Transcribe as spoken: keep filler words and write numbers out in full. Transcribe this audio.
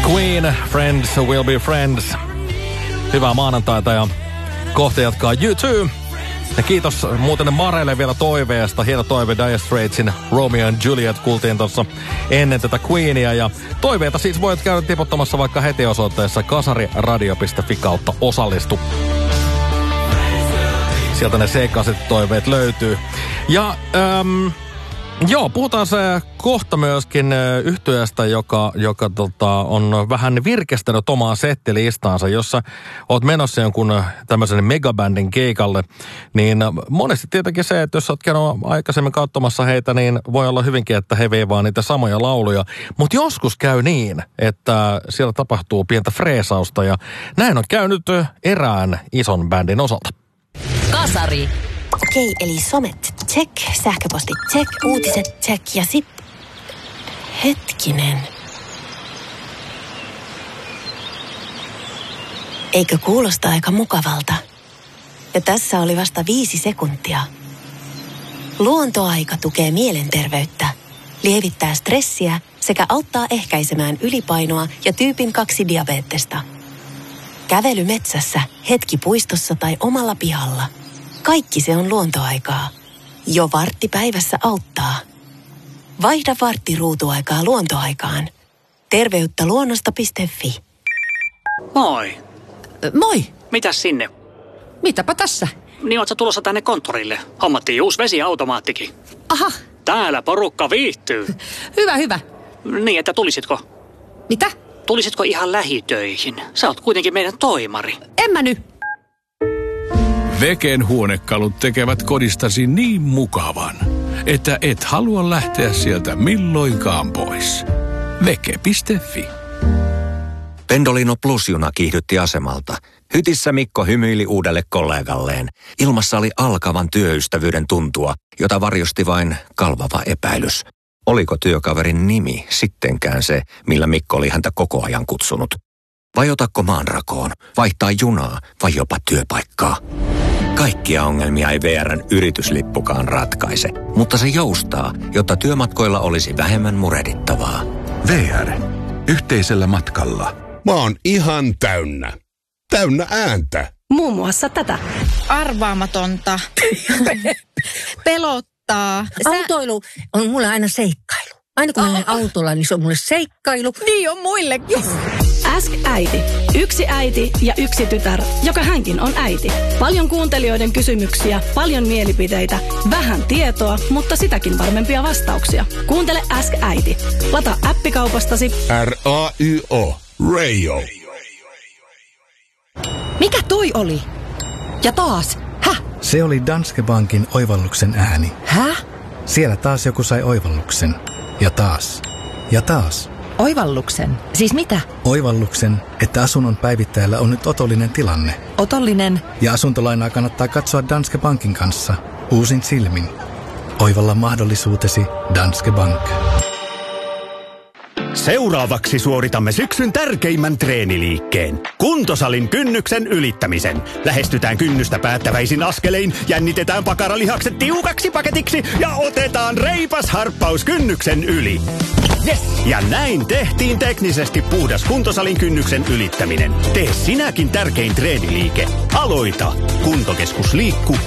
Queen, Friends Will Be Friends. Hyvää maanantaita ja kohta jatkaa U two. Ja kiitos muuten Marelle vielä toiveesta. Hieno toive Dire Straitsin Romeo and Juliet kuultiin tuossa ennen tätä Queenia. Ja toiveita siis voit käydä tiputtamassa vaikka heti osoitteessa kasariradio piste fi kautta osallistu. Sieltä ne sekaiset toiveet löytyy. Ja äm, joo, puhutaan se kohta myöskin yhtyeestä, joka, joka tota, on vähän virkestänyt omaa settilistaansa, jossa oot menossa jonkun tämmöisen megabändin keikalle, niin monesti tietenkin se, että jos oot käynyt aikaisemmin katsomassa heitä, niin voi olla hyvinkin, että he veivaa niitä samoja lauluja. Mutta joskus käy niin, että siellä tapahtuu pientä freesausta ja näin on käynyt erään ison bändin osalta. Kasari. Okei, eli somet, check, sähköpostit, check, uutiset, check ja sit... Hetkinen. Eikö kuulosta aika mukavalta? Ja tässä oli vasta viisi sekuntia. Luontoaika tukee mielenterveyttä, lievittää stressiä sekä auttaa ehkäisemään ylipainoa ja tyypin kaksi diabeettesta. Kävely metsässä, hetki puistossa tai omalla pihalla. Kaikki se on luontoaikaa. Jo vartti päivässä auttaa. Vaihda vartti ruutuaikaa luontoaikaan. Terveyttä luonnosta piste fi. Moi. Moi. Mitäs sinne? Mitäpä tässä? Niin oot sä tulossa tänne konttorille? Hommattiin uusi vesiautomaattikin. Aha. Täällä porukka viihtyy. Hyvä, hyvä. Niin, että tulisitko? Mitä? Tulisitko ihan lähitöihin? Sä oot kuitenkin meidän toimari. En mä nyt. Veken huonekalut tekevät kodistasi niin mukavan, että et halua lähteä sieltä milloinkaan pois. Veke piste fi. Pendolino Plus-juna kiihdytti asemalta. Hytissä Mikko hymyili uudelle kollegalleen. Ilmassa oli alkavan työystävyyden tuntua, jota varjosti vain kalvava epäilys. Oliko työkaverin nimi sittenkään se, millä Mikko oli häntä koko ajan kutsunut? Vai otakko maanrakoon, vaihtaa junaa vai jopa työpaikkaa? Kaikkia ongelmia ei V R:n yrityslippukaan ratkaise, mutta se joustaa, jotta työmatkoilla olisi vähemmän murehdittavaa. V R. Yhteisellä matkalla. Mä oon ihan täynnä. Täynnä ääntä. Muun muassa tätä. Arvaamatonta. Pelottaa. Sä... Autoilu on mulle aina seikkailu. Aina kun menen autolla, niin se on mulle seikkailu. Niin on muillekin. Ask äiti. Yksi äiti ja yksi tytär, joka hänkin on äiti. Paljon kuuntelijoiden kysymyksiä, paljon mielipiteitä, vähän tietoa, mutta sitäkin varmempia vastauksia. Kuuntele Ask äiti. Lataa appikaupastasi R A Y O. Radio. Mikä toi oli? Ja taas. Häh? Se oli Danske Bankin oivalluksen ääni. Häh? Siellä taas joku sai oivalluksen. Ja taas. Ja taas. Oivalluksen? Siis mitä? Oivalluksen, että asunnon päivittäjällä on nyt otollinen tilanne. Otollinen? Ja asuntolainaa kannattaa katsoa Danske Bankin kanssa. Uusin silmin. Oivalla mahdollisuutesi Danske Bank. Seuraavaksi suoritamme syksyn tärkeimmän treeniliikkeen. Kuntosalin kynnyksen ylittämisen. Lähestytään kynnystä päättäväisin askelein, jännitetään pakaralihakset tiukaksi paketiksi ja otetaan reipas harppaus kynnyksen yli. Yes! Ja näin tehtiin teknisesti puhdas kuntosalin kynnyksen ylittäminen. Tee sinäkin tärkein treeniliike. Aloita! Kuntokeskus Liikku